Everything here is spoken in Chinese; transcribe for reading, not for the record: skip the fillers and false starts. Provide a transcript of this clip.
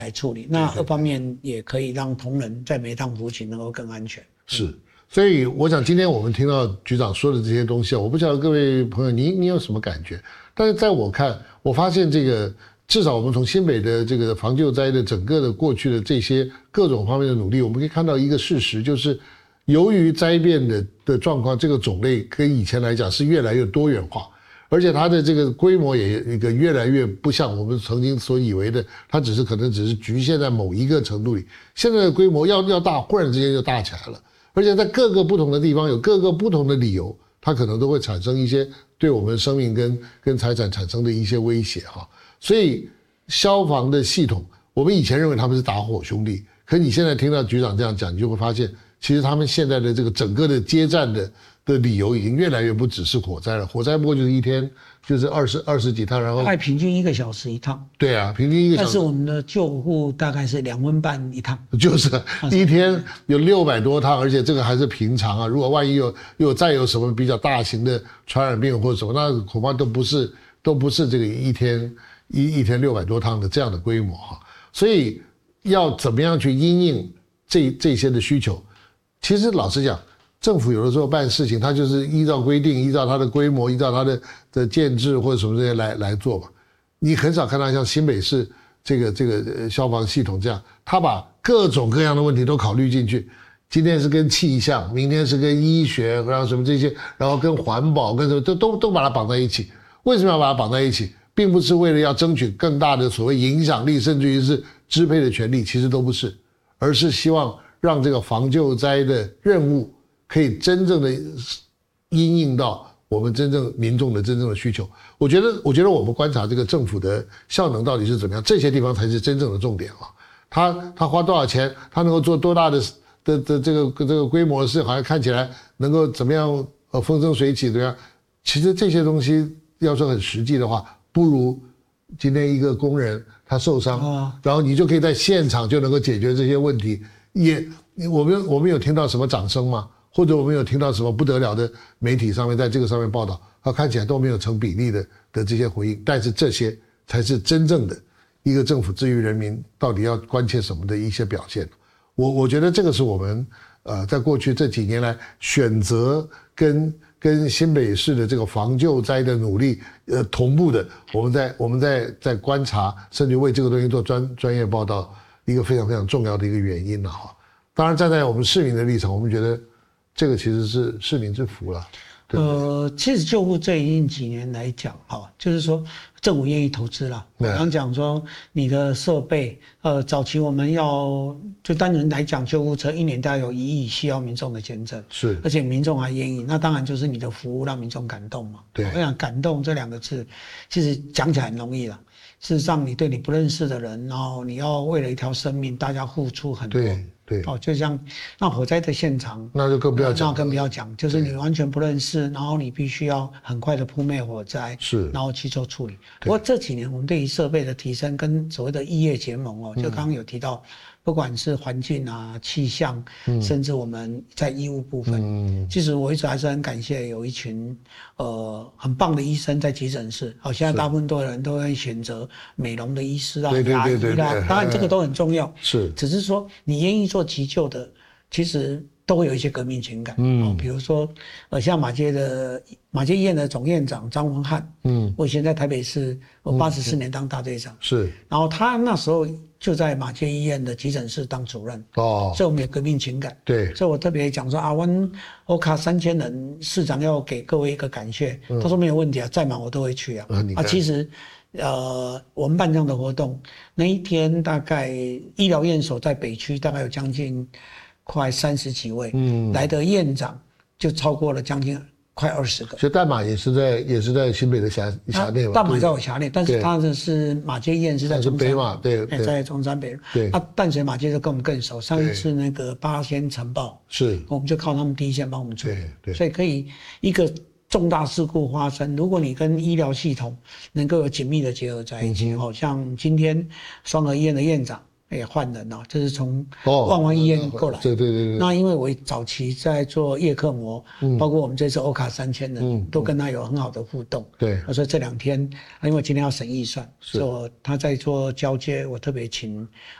来处理。那二方面也可以让同仁在每趟服勤能够更安全。 是，所以我想今天我们听到局长说的这些东西，我不晓得各位朋友你有什么感觉？但是在我看，我发现这个至少我们从新北的这个防救灾的整个的过去的这些各种方面的努力，我们可以看到一个事实，就是由于灾变的状况，这个种类跟以前来讲是越来越多元化。而且它的这个规模也一个越来越不像我们曾经所以为的，它可能只是局限在某一个程度里。现在的规模要大，忽然之间就大起来了。而且在各个不同的地方有各个不同的理由，它可能都会产生一些对我们生命跟财产产生的一些威胁哈。所以消防的系统，我们以前认为他们是打火兄弟，可你现在听到局长这样讲，你就会发现，其实他们现在的这个整个的接战的理由已经越来越不只是火灾了，火灾不过就是一天就是二十几趟，然后平均1个小时一趟。对啊，平均1个小时。 但是我们的救护大概是2分半一趟， 就是一天有600多趟，而且这个还是平常啊。如果万一再有什么比较大型的传染病或者什么，那恐怕都不是这个一天600多趟的这样的规模哈。所以要怎么样去因应这些的需求？其实老实讲，政府有的时候办事情，它就是依照规定，依照它的规模，依照它的建制或者什么这些来做嘛。你很少看到像新北市这个消防系统这样，他把各种各样的问题都考虑进去。今天是跟气象，明天是跟医学，然后什么这些，然后跟环保，跟什么都把它绑在一起。为什么要把它绑在一起？并不是为了要争取更大的所谓影响力，甚至于是支配的权利，其实都不是，而是希望让这个防救灾的任务可以真正的因应到我们真正民众的真正的需求。我觉得我们观察这个政府的效能到底是怎么样，这些地方才是真正的重点啊。他花多少钱，他能够做多大的这个规模的事，好像看起来能够怎么样风生水起怎么样？其实这些东西要说很实际的话，不如今天一个工人他受伤，然后你就可以在现场就能够解决这些问题。我们有听到什么掌声吗？或者我们有听到什么不得了的媒体上面在这个上面报道，它看起来都没有成比例的这些回应，但是这些才是真正的一个政府至于人民到底要关切什么的一些表现。我觉得这个是我们在过去这几年来选择跟新北市的这个防救灾的努力同步的，我们在观察，甚至为这个东西做专业报道，一个非常非常重要的一个原因了哈。当然站在我们市民的立场，我们觉得这个其实是市民之福了。 其实救护这近几年来讲，就是说政府愿意投资啦。我刚讲说你的设备，早期我们就单纯来讲，救护车1年大概有1亿需要民众的捐赠， 是， 而且民众还愿意，那当然就是你的服务让民众感动嘛。 对， 我想感动这2个字，其实讲起来很容易啦。事实上，你对你不认识的人，然后你要为了一条生命，大家付出很多。 对， 就像那火灾的现场， 那就更不要讲， 那更不要讲，就是你完全不认识，然后你必须要很快的扑灭火灾， 是， 然后去做处理。不过这几年我们对于设备的提升跟所谓的异业结盟就刚刚有提到，不管是环境啊、气象，甚至我们在医务部分，其实我一直还是很感谢有一群很棒的医生在急诊室。现在大部分多人都会选择美容的医师啊、牙医啦，当然这个都很重要， 是， 只是说你愿意做急救的，其实都会有一些革命情感。比如说像马偕医院的总院长张文汉，我以前在台北市84年当大队长， 是， 然后他那时候就在马偕医院的急诊室当主任，所以我们有革命情感。对，所以我特别讲说我们欧卡3000人，市长要给各位一个感谢，他说没有问题啊，再忙我都会去啊。其实我们办这样的活动，那一天大概医疗院所在北区大概有将近快30几位，来的院长就超过了将近快20个。 所以淡马也是在新北的辖内嘛。 淡马在我辖内，但是他的是马偕医院是在中山北嘛，对， 在中山北。 对， 淡水马偕就跟我们更熟。上一次那个八仙晨报，是，我们就靠他们第一线帮我们处理。对，所以可以一个重大事故发生，如果你跟医疗系统能够有紧密的结合在一起，像今天双和医院的院长换人这是从万华医院过来。 对。 那因为我早期在做叶克膜，包括我们这次欧卡3000人，都跟他有很好的互动。 对。 所以这2天，因为今天要审预算，所以他在做交接，我特别请